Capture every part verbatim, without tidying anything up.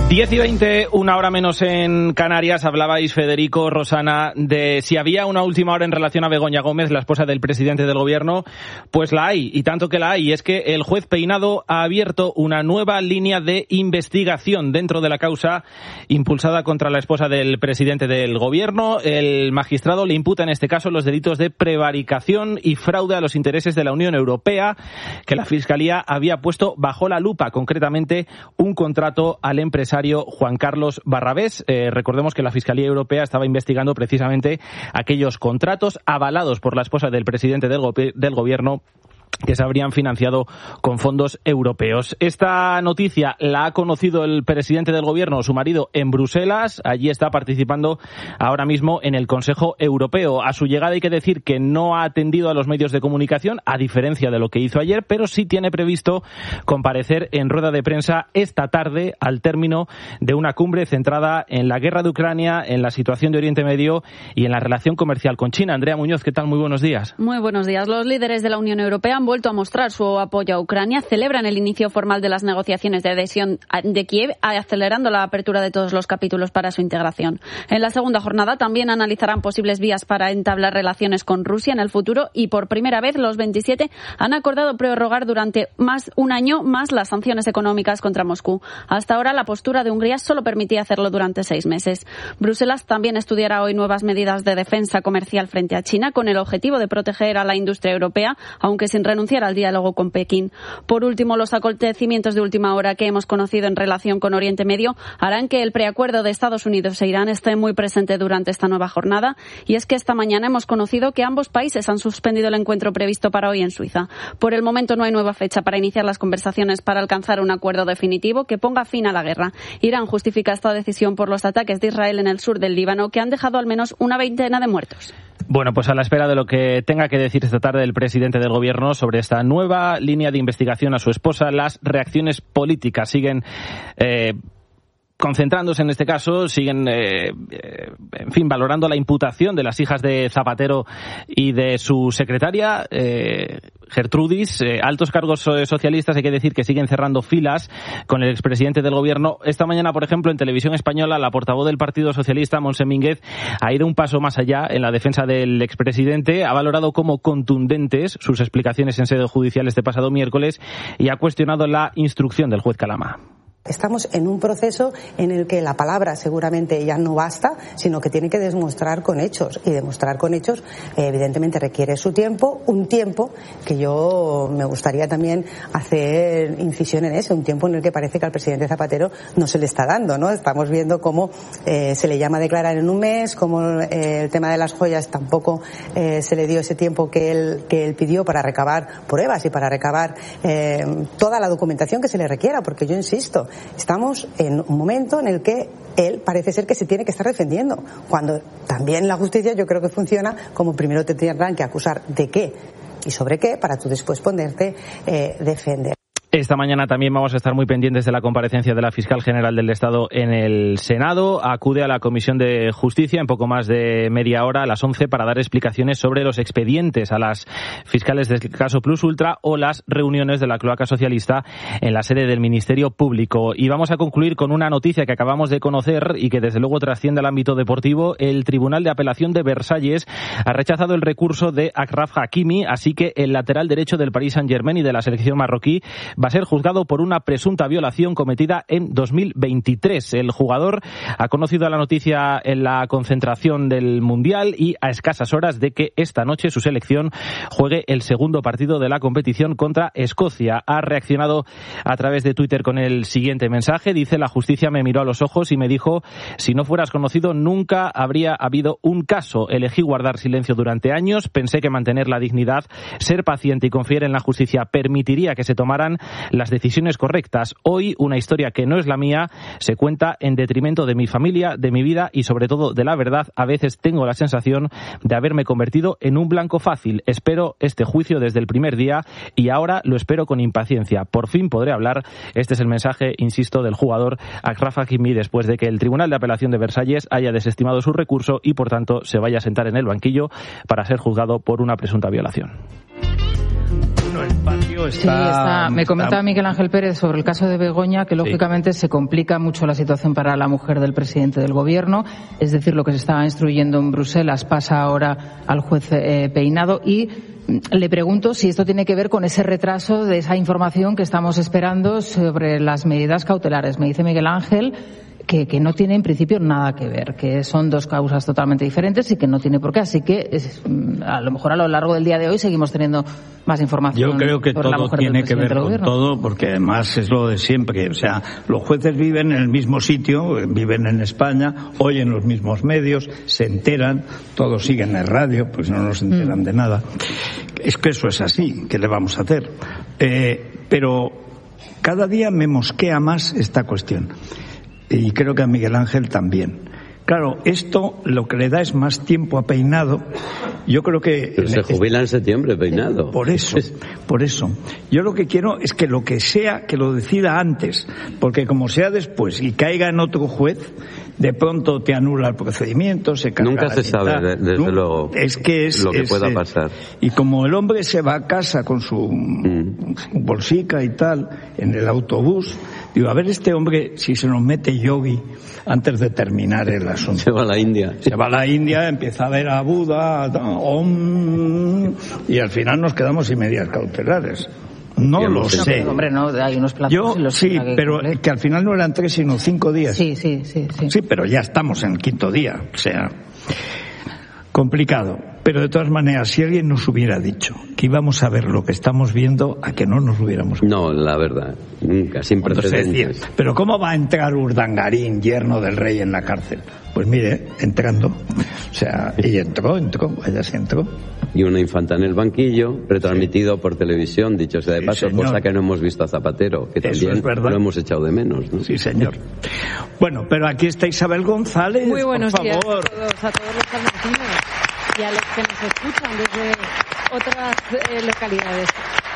diez y veinte, una hora menos en Canarias. Hablabais, Federico, Rosana, de si había una última hora en relación a Begoña Gómez, la esposa del presidente del gobierno. Pues la hay, y tanto que la hay. Y es que el juez Peinado ha abierto una nueva línea de investigación dentro de la causa impulsada contra la esposa del presidente del gobierno. El magistrado le imputa en este caso los delitos de prevaricación y fraude a los intereses de la Unión Europea, que la Fiscalía había puesto bajo la lupa, concretamente un contrato al empresario Juan Carlos Barrabés. Eh, recordemos que la Fiscalía Europea estaba investigando precisamente aquellos contratos avalados por la esposa del presidente del, go- del gobierno que se habrían financiado con fondos europeos. Esta noticia la ha conocido el presidente del gobierno, su marido, en Bruselas. Allí está participando ahora mismo en el Consejo Europeo. A su llegada hay que decir que no ha atendido a los medios de comunicación, a diferencia de lo que hizo ayer, pero sí tiene previsto comparecer en rueda de prensa esta tarde al término de una cumbre centrada en la guerra de Ucrania, en la situación de Oriente Medio y en la relación comercial con China. Andrea Muñoz, ¿qué tal? Muy buenos días. Muy buenos días. Los líderes de la Unión Europea han vuelto a mostrar su apoyo a Ucrania, celebran el inicio formal de las negociaciones de adhesión de Kiev, acelerando la apertura de todos los capítulos para su integración. En la segunda jornada también analizarán posibles vías para entablar relaciones con Rusia en el futuro y por primera vez los veintisiete han acordado prorrogar durante más un año más las sanciones económicas contra Moscú. Hasta ahora la postura de Hungría solo permitía hacerlo durante seis meses. Bruselas también estudiará hoy nuevas medidas de defensa comercial frente a China con el objetivo de proteger a la industria europea, aunque sin renunciar al diálogo con Pekín. Por último, los acontecimientos de última hora que hemos conocido en relación con Oriente Medio harán que el preacuerdo de Estados Unidos e Irán esté muy presente durante esta nueva jornada. Y es que esta mañana hemos conocido que ambos países han suspendido el encuentro previsto para hoy en Suiza. Por el momento no hay nueva fecha para iniciar las conversaciones para alcanzar un acuerdo definitivo que ponga fin a la guerra. Irán justifica esta decisión por los ataques de Israel en el sur del Líbano, que han dejado al menos una veintena de muertos. Bueno, pues a la espera de lo que tenga que decir esta tarde el presidente del gobierno sobre esta nueva línea de investigación a su esposa, las reacciones políticas siguen eh, concentrándose en este caso, siguen, eh, eh, en fin, valorando la imputación de las hijas de Zapatero y de su secretaria, eh, Gertrudis. Eh, altos cargos socialistas, hay que decir que siguen cerrando filas con el expresidente del gobierno. Esta mañana, por ejemplo, en Televisión Española, la portavoz del Partido Socialista, Montse Mínguez, ha ido un paso más allá en la defensa del expresidente, ha valorado como contundentes sus explicaciones en sede judicial este pasado miércoles y ha cuestionado la instrucción del juez Calama. Estamos en un proceso en el que la palabra seguramente ya no basta, sino que tiene que demostrar con hechos. Y demostrar con hechos, eh, evidentemente, requiere su tiempo, un tiempo que yo me gustaría también hacer incisión en ese, un tiempo en el que parece que al presidente Zapatero no se le está dando, ¿no? Estamos viendo cómo eh, se le llama a declarar en un mes, cómo eh, el tema de las joyas tampoco eh, se le dio ese tiempo que él, que él pidió para recabar pruebas y para recabar eh, toda la documentación que se le requiera, porque yo insisto, estamos en un momento en el que él parece ser que se tiene que estar defendiendo, cuando también la justicia yo creo que funciona como primero te tendrán que acusar de qué y sobre qué para tú después ponerte eh, defender. Esta mañana también vamos a estar muy pendientes de la comparecencia de la fiscal general del Estado en el Senado. Acude a la Comisión de Justicia en poco más de media hora, a las once, para dar explicaciones sobre los expedientes a las fiscales del caso Plus Ultra o las reuniones de la cloaca socialista en la sede del Ministerio Público. Y vamos a concluir con una noticia que acabamos de conocer y que desde luego trasciende al ámbito deportivo. El Tribunal de Apelación de Versalles ha rechazado el recurso de Achraf Hakimi, así que el lateral derecho del Paris Saint-Germain y de la selección marroquí va a ser juzgado por una presunta violación cometida en dos mil veintitrés. El jugador ha conocido la noticia en la concentración del Mundial y a escasas horas de que esta noche su selección juegue el segundo partido de la competición contra Escocia. Ha reaccionado a través de Twitter con el siguiente mensaje. Dice: la justicia me miró a los ojos y me dijo: si no fueras conocido nunca habría habido un caso. Elegí guardar silencio durante años, pensé que mantener la dignidad, ser paciente y confiar en la justicia permitiría que se tomaran las decisiones correctas. Hoy, una historia que no es la mía se cuenta en detrimento de mi familia, de mi vida y sobre todo de la verdad. A veces tengo la sensación de haberme convertido en un blanco fácil. Espero este juicio desde el primer día y ahora lo espero con impaciencia. Por fin podré hablar. Este es el mensaje, insisto, del jugador Achraf Hakimi después de que el Tribunal de Apelación de Versalles haya desestimado su recurso y por tanto se vaya a sentar en el banquillo para ser juzgado por una presunta violación. Uno, está, sí, está. Me comentaba está... Miguel Ángel Pérez sobre el caso de Begoña que lógicamente sí. se complica mucho la situación para la mujer del presidente del gobierno, es decir, lo que se estaba instruyendo en Bruselas pasa ahora al juez eh, Peinado y le pregunto si esto tiene que ver con ese retraso de esa información que estamos esperando sobre las medidas cautelares. Me dice Miguel Ángel que, que no tiene en principio nada que ver, que son dos causas totalmente diferentes y que no tiene por qué. Así que es, a lo mejor a lo largo del día de hoy seguimos teniendo más información. Yo creo que todo tiene que ver con todo, porque además es lo de siempre. O sea, los jueces viven en el mismo sitio, viven en España, oyen los mismos medios, se enteran, todos siguen en radio, pues no nos enteran mm. de nada. Es que eso es así, ¿qué le vamos a hacer? Eh, pero cada día me mosquea más esta cuestión. Y creo que a Miguel Ángel también. Claro, esto lo que le da es más tiempo a Peinado. Yo creo que... Pero se jubila en septiembre, Peinado. Por eso, por eso. Yo lo que quiero es que lo que sea, que lo decida antes. Porque como sea después y caiga en otro juez, de pronto te anula el procedimiento, se carga Nunca la se mitad. sabe, desde no, luego, es que es, lo que es, pueda eh, pasar. Y como el hombre se va a casa con su, mm. su bolsica y tal, en el autobús, digo, a ver este hombre si se nos mete yogi antes de terminar el asunto. Se va a la India. Se va a la India, empieza a ver a Buda, om, y al final nos quedamos sin medidas cautelares. No lo sé. No, hombre, no, hay unos plazos. Yo los sí, que pero cumplir. que al final no eran tres sino cinco días. Sí, sí, sí, sí. Sí, pero ya estamos en el quinto día, o sea, complicado. Pero de todas maneras, si alguien nos hubiera dicho que íbamos a ver lo que estamos viendo, a que no nos lo hubiéramos visto. No, la verdad, nunca, sin precedentes. Decía, pero ¿cómo va a entrar Urdangarín, yerno del rey, en la cárcel? Pues mire, entrando. O sea, y entró, entró, ella se entró. Y una infanta en el banquillo, retransmitido sí. por televisión, dicho sea de sí, paso, señor. Cosa que no hemos visto a Zapatero, que Eso también es verdad. lo hemos echado de menos, ¿no? Sí, señor. Bueno, pero aquí está Isabel González. Muy buenos por días favor. a todos, a todos los salmantinos y a los que nos escuchan desde otras eh, localidades.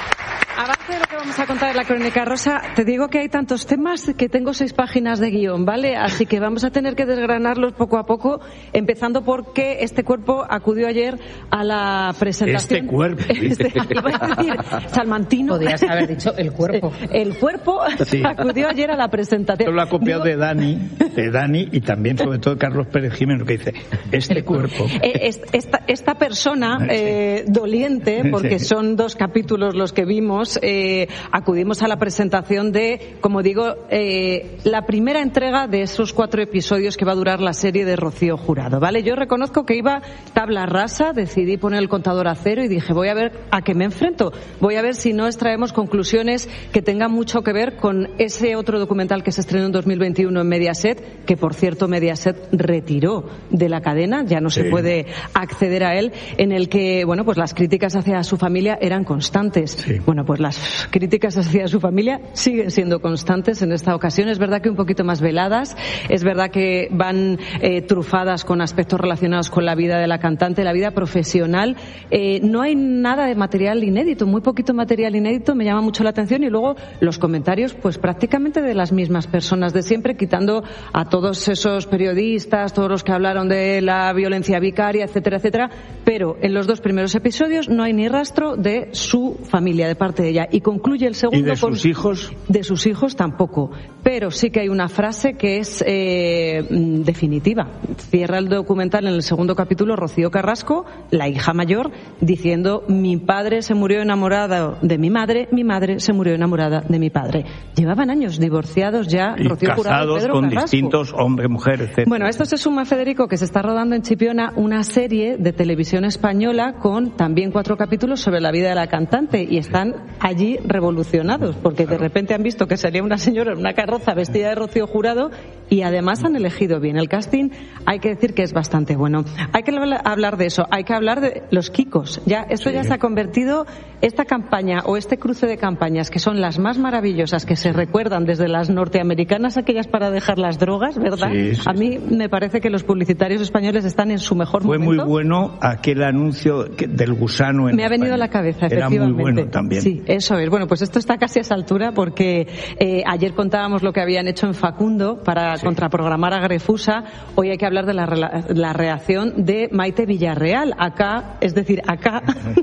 Avance de lo que vamos a contar en la Crónica Rosa. Te digo que hay tantos temas que tengo seis páginas de guión, ¿vale? Así que vamos a tener que desgranarlos poco a poco, empezando porque este cuerpo acudió ayer a la presentación. Este cuerpo. Este, iba a decir, salmantino. Podrías haber dicho el cuerpo. El cuerpo sí. acudió ayer a la presentación. Esto lo ha copiado Digo... de Dani, de Dani y también sobre todo Carlos Pérez Jiménez, que dice, este cuerpo. Esta, esta persona eh, doliente, porque son dos capítulos los que vimos, Eh, acudimos a la presentación de, como digo, eh, la primera entrega de esos cuatro episodios que va a durar la serie de Rocío Jurado, ¿vale? Yo reconozco que iba tabla rasa, decidí poner el contador a cero y dije, voy a ver a qué me enfrento, voy a ver si no extraemos conclusiones que tengan mucho que ver con ese otro documental que se estrenó en dos mil veintiuno en Mediaset, que por cierto Mediaset retiró de la cadena, ya no sí. se puede acceder a él, en el que, bueno, pues las críticas hacia su familia eran constantes. Sí. Bueno, pues las críticas hacia su familia siguen siendo constantes en esta ocasión. Es verdad que un poquito más veladas, es verdad que van eh, trufadas con aspectos relacionados con la vida de la cantante, la vida profesional. Eh, no hay nada de material inédito, muy poquito material inédito, me llama mucho la atención, y luego los comentarios pues prácticamente de las mismas personas de siempre, quitando a todos esos periodistas, todos los que hablaron de la violencia vicaria, etcétera, etcétera, pero en los dos primeros episodios no hay ni rastro de su familia, de parte de ella. Y concluye el segundo. ¿Y de sus con... hijos? De sus hijos tampoco. Pero sí que hay una frase que es eh, definitiva. Cierra el documental en el segundo capítulo Rocío Carrasco, la hija mayor, diciendo: mi padre se murió enamorado de mi madre, mi madre se murió enamorada de mi padre. Llevaban años divorciados ya, y Rocío Jurado y Pedro con Carrasco. Distintos hombre, mujer, etcétera. Bueno, esto se suma, Federico, que se está rodando en Chipiona una serie de televisión española con también cuatro capítulos sobre la vida de la cantante, y están allí revolucionados porque claro. de repente han visto que salía una señora en una carroza vestida de Rocío Jurado, y además han elegido bien el casting. Hay que decir que es bastante bueno. Hay que hablar de eso, hay que hablar de los Kikos. Ya esto sí. ya se ha convertido, esta campaña o este cruce de campañas que son las más maravillosas, que se recuerdan desde las norteamericanas, aquellas para dejar las drogas, ¿verdad? Sí, sí, a mí me parece que los publicitarios españoles están en su mejor Fue momento. Fue muy bueno aquel anuncio del gusano en Me ha venido España. a la cabeza, Era efectivamente. muy bueno también. Sí, Eso es. Bueno, pues esto está casi a esa altura porque eh, ayer contábamos lo que habían hecho en Facundo para sí. contraprogramar a Grefusa. Hoy hay que hablar de la, la reacción de Maite Villarreal. Acá, es decir, acá,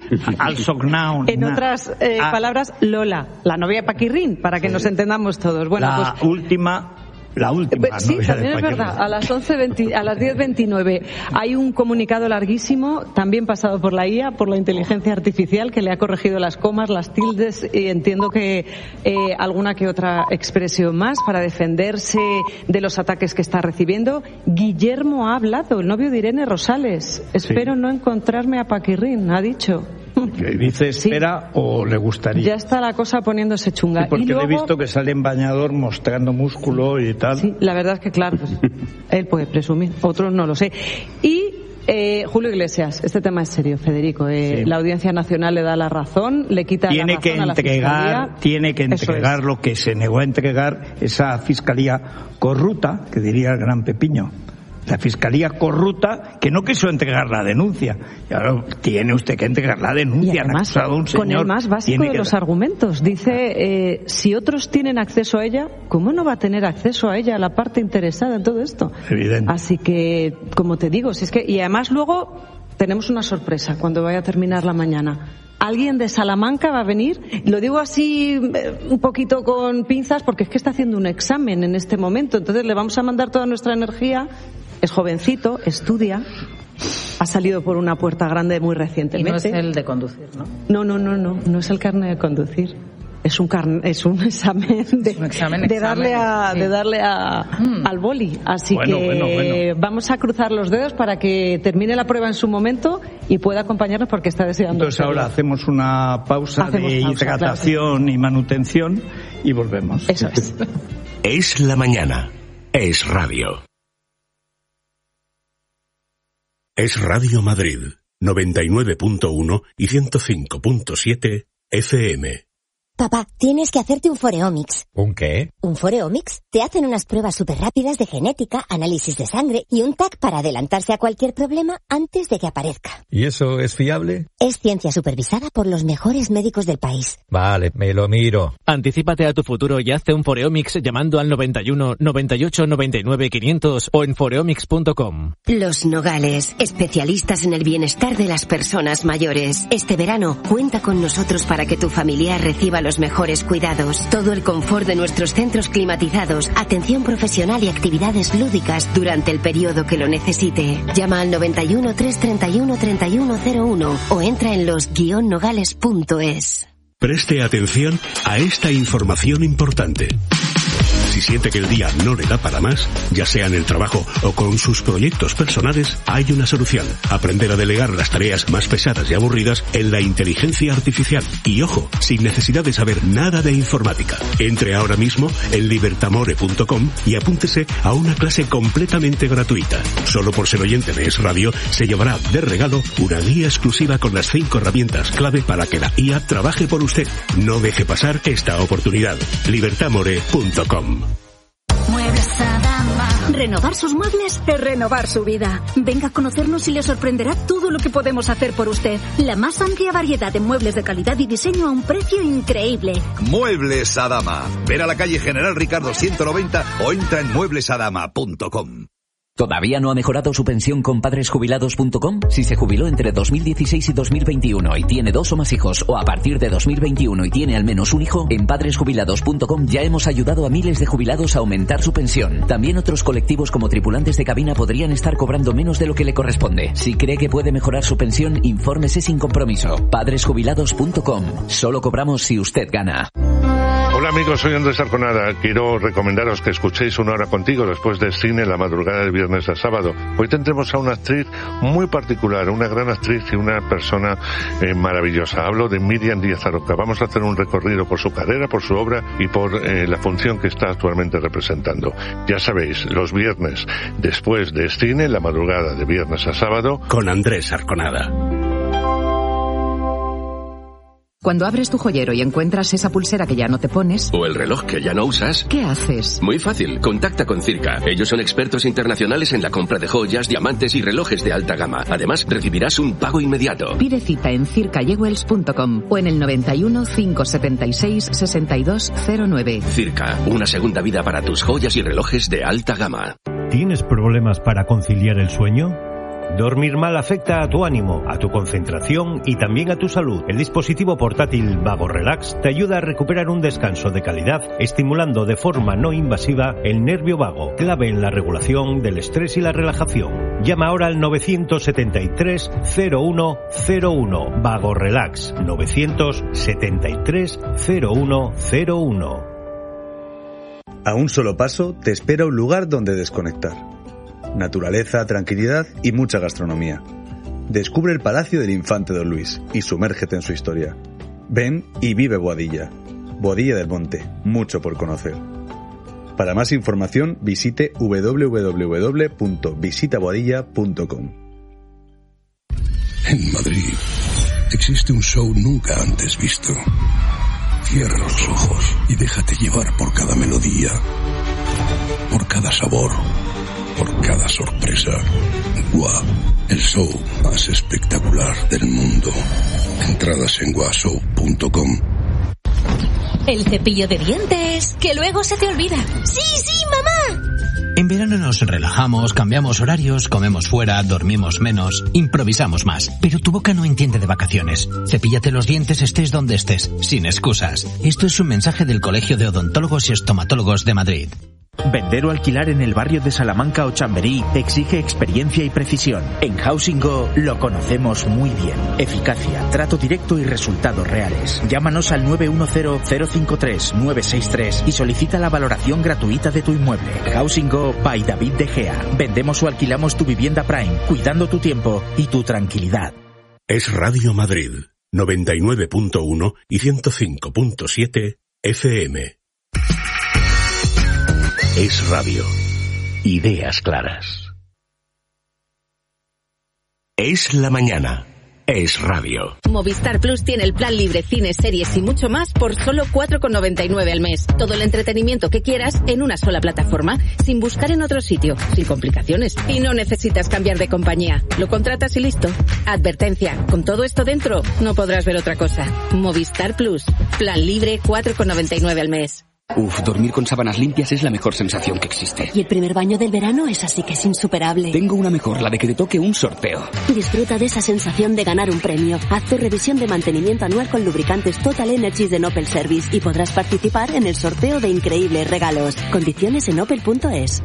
en otras eh, ah. palabras, Lola, la novia de Paquirrín, para que sí. nos entendamos todos. Bueno, la pues, última... La última. Sí, también es verdad. A las once veinte, a las diez veintinueve hay un comunicado larguísimo, también pasado por la I A, por la inteligencia artificial, que le ha corregido las comas, las tildes y entiendo que eh, alguna que otra expresión más para defenderse de los ataques que está recibiendo. Guillermo ha hablado, el novio de Irene Rosales. Espero sí. no encontrarme a Paquirrín, ha dicho. Que dice espera sí. o le gustaría. Ya está la cosa poniéndose chunga. Sí, porque y luego... le he visto que sale en bañador mostrando músculo y tal. Sí, la verdad es que claro, pues, él puede presumir, otros no lo sé. Y eh, Julio Iglesias, este tema es serio, Federico. Eh, sí. La Audiencia Nacional le da la razón, le quita tiene la razón que a la entregar, Fiscalía. Tiene que entregar lo que se negó a entregar esa Fiscalía corrupta, que diría el gran Pepiño. La Fiscalía corrupta que no quiso entregar la denuncia. Y ahora tiene usted que entregar la denuncia. Y además, a un señor, con el más básico de que... los argumentos. Dice, eh, si otros tienen acceso a ella, ¿cómo no va a tener acceso a ella la parte interesada en todo esto? Evidente. Así que, como te digo, si es que y además luego tenemos una sorpresa cuando vaya a terminar la mañana. Alguien de Salamanca va a venir, lo digo así un poquito con pinzas porque es que está haciendo un examen en este momento, entonces le vamos a mandar toda nuestra energía. Es jovencito, estudia, ha salido por una puerta grande muy recientemente. Y no es el de conducir, ¿no? No, no, no, no, no es el carnet de conducir. Es un carne, es un examen de, un examen, de darle a, sí. de darle a, mm. al boli. Así bueno, que bueno, bueno. vamos a cruzar los dedos para que termine la prueba en su momento y pueda acompañarnos porque está deseando. Entonces ahora hacemos una pausa hacemos de pausa, hidratación claro. y manutención y volvemos. Eso es. Es la mañana. Es radio. Es Radio Madrid, noventa y nueve punto uno y ciento cinco punto siete F M. Papá, tienes que hacerte un Foreomics. ¿Un qué? Un Foreomics. Te hacen unas pruebas súper rápidas de genética, análisis de sangre y un T A C para adelantarse a cualquier problema antes de que aparezca. ¿Y eso es fiable? Es ciencia supervisada por los mejores médicos del país. Vale, me lo miro. Anticípate a tu futuro y hazte un Foreomics llamando al noventa y uno, noventa y ocho, noventa y nueve, quinientos o en foreomics punto com. Los Nogales, especialistas en el bienestar de las personas mayores. Este verano, cuenta con nosotros para que tu familiar reciba los mejores cuidados, todo el confort de nuestros centros climatizados, atención profesional y actividades lúdicas durante el periodo que lo necesite. Llama al noventa y uno, trescientos treinta y uno, treinta y uno cero uno o entra en los guion nogales punto es. Preste atención a esta información importante. Si siente que el día no le da para más, ya sea en el trabajo o con sus proyectos personales, hay una solución. Aprender a delegar las tareas más pesadas y aburridas en la inteligencia artificial. Y ojo, sin necesidad de saber nada de informática. Entre ahora mismo en libertamore punto com y apúntese a una clase completamente gratuita. Solo por ser oyente de Es Radio, se llevará de regalo una guía exclusiva con las cinco herramientas clave para que la I A trabaje por usted. No deje pasar esta oportunidad. libertamore punto com. Muebles Adama. Renovar sus muebles es renovar su vida. Venga a conocernos y le sorprenderá todo lo que podemos hacer por usted. La más amplia variedad de muebles de calidad y diseño a un precio increíble. Muebles Adama. Ven a la calle General Ricardo ciento noventa o entra en muebles adama punto com. ¿Todavía no ha mejorado su pensión con padres jubilados punto com? Si se jubiló entre dos mil dieciséis y dos mil veintiuno y tiene dos o más hijos, o a partir de dos mil veintiuno y tiene al menos un hijo, en padres jubilados punto com ya hemos ayudado a miles de jubilados a aumentar su pensión. También otros colectivos como tripulantes de cabina podrían estar cobrando menos de lo que le corresponde. Si cree que puede mejorar su pensión, infórmese sin compromiso. padres jubilados punto com. Solo cobramos si usted gana. Hola amigos, soy Andrés Arconada. Quiero recomendaros que escuchéis Una Hora Contigo después del cine la madrugada de viernes a sábado. Hoy tendremos a una actriz muy particular, una gran actriz y una persona eh, maravillosa. Hablo de Miriam Díaz Aroca. Vamos a hacer un recorrido por su carrera, por su obra y por eh, la función que está actualmente representando. Ya sabéis, los viernes después del cine, la madrugada de viernes a sábado, con Andrés Arconada. Cuando abres tu joyero y encuentras esa pulsera que ya no te pones... O el reloj que ya no usas... ¿Qué haces? Muy fácil. Contacta con Circa. Ellos son expertos internacionales en la compra de joyas, diamantes y relojes de alta gama. Además, recibirás un pago inmediato. Pide cita en circa jewels punto com o en el noventa y uno, cinco setenta y seis, sesenta y dos cero nueve. Circa. Una segunda vida para tus joyas y relojes de alta gama. ¿Tienes problemas para conciliar el sueño? Dormir mal afecta a tu ánimo, a tu concentración y también a tu salud. El dispositivo portátil Vago Relax te ayuda a recuperar un descanso de calidad, estimulando de forma no invasiva el nervio vago, clave en la regulación del estrés y la relajación. Llama ahora al nueve siete tres, cero uno cero uno. Vago Relax, nueve siete tres, cero uno cero uno. A un solo paso te espera un lugar donde desconectar. Naturaleza, tranquilidad y mucha gastronomía. Descubre el Palacio del Infante Don Luis y sumérgete en su historia. Ven y vive Boadilla. Boadilla del Monte, mucho por conocer. Para más información visite doble u doble u doble u punto visita boadilla punto com. En Madrid existe un show nunca antes visto. Cierra los ojos y déjate llevar por cada melodía, por cada sabor, por cada sorpresa. Gua, el show más espectacular del mundo. Entradas en gua show punto com. El cepillo de dientes, que luego se te olvida. ¡Sí, sí, mamá! En verano nos relajamos, cambiamos horarios, comemos fuera, dormimos menos, improvisamos más. Pero tu boca no entiende de vacaciones. Cepíllate los dientes estés donde estés, sin excusas. Esto es un mensaje del Colegio de Odontólogos y Estomatólogos de Madrid. Vender o alquilar en el barrio de Salamanca o Chamberí exige experiencia y precisión. En Housing Go lo conocemos muy bien. Eficacia, trato directo y resultados reales. Llámanos al nueve uno cero, cero cinco tres, nueve seis tres y solicita la valoración gratuita de tu inmueble. Housing Go by David De Gea. Vendemos o alquilamos tu vivienda Prime, cuidando tu tiempo y tu tranquilidad. Es Radio Madrid, noventa y nueve punto uno y ciento cinco punto siete F M. Es Radio. Ideas claras. Es la mañana. Es Radio. Movistar Plus tiene el plan libre, cines, series y mucho más por solo cuatro con noventa y nueve al mes. Todo el entretenimiento que quieras en una sola plataforma, sin buscar en otro sitio, sin complicaciones. Y no necesitas cambiar de compañía. Lo contratas y listo. Advertencia, con todo esto dentro, no podrás ver otra cosa. Movistar Plus. Plan libre, cuatro con noventa y nueve al mes. Uf, dormir con sábanas limpias es la mejor sensación que existe. Y el primer baño del verano es así que es insuperable. Tengo una mejor, la de que te toque un sorteo. Disfruta de esa sensación de ganar un premio. Haz tu revisión de mantenimiento anual con lubricantes Total Energies de Opel Service y podrás participar en el sorteo de increíbles regalos. Condiciones en opel punto es.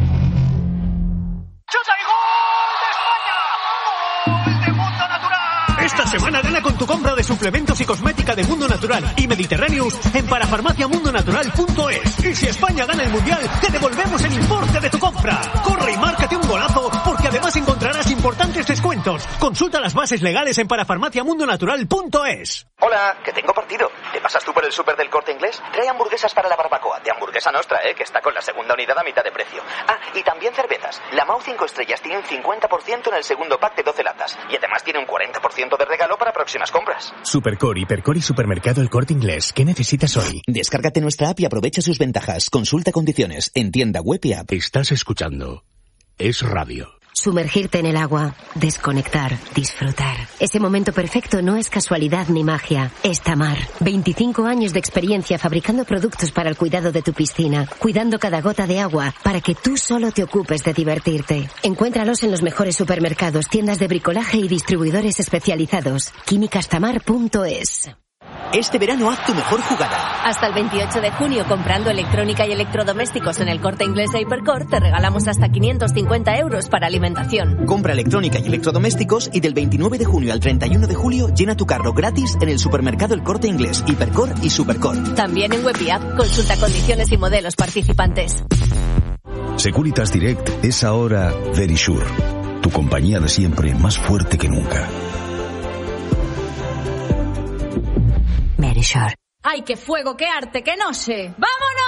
Esta semana gana con tu compra de suplementos y cosmética de Mundo Natural y Mediterráneos en parafarmacia mundo natural punto es. Y si España gana el Mundial, te devolvemos el importe de tu compra. Corre y márcate un golazo, porque además encontrarás importantes descuentos. Consulta las bases legales en parafarmacia mundo natural punto es. Hola, que tengo partido. ¿Te pasas tú por el súper del Corte Inglés? Trae hamburguesas para la barbacoa. De Hamburguesa Nostra, ¿eh? Que está con la segunda unidad a mitad de precio. Ah, y también cervezas. La Mau cinco estrellas tiene un cincuenta por ciento en el segundo pack de doce latas. Y además tiene un cuarenta por ciento de regalo para próximas compras. Supercore, Hipercore y Supermercado El Corte Inglés. ¿Qué necesitas hoy? Descárgate nuestra app y aprovecha sus ventajas. Consulta condiciones en tienda web y app. Estás escuchando Es Radio. Sumergirte en el agua, desconectar, disfrutar. Ese momento perfecto no es casualidad ni magia. Es Tamar. veinticinco años de experiencia fabricando productos para el cuidado de tu piscina, cuidando cada gota de agua para que tú solo te ocupes de divertirte. Encuéntralos en los mejores supermercados, tiendas de bricolaje y distribuidores especializados. químicas tamar punto es. Este verano haz tu mejor jugada. Hasta el veintiocho de junio, comprando electrónica y electrodomésticos en el Corte Inglés e Hipercore, te regalamos hasta quinientos cincuenta euros para alimentación. Compra electrónica y electrodomésticos y del veintinueve de junio al treinta y uno de julio llena tu carro gratis en el supermercado El Corte Inglés, Hipercore y Supercore. También en web y app. Consulta condiciones y modelos participantes. Securitas Direct es ahora Verisure, tu compañía de siempre más fuerte que nunca. Verisure. ¡Ay, qué fuego, qué arte, qué noche! ¡Vámonos!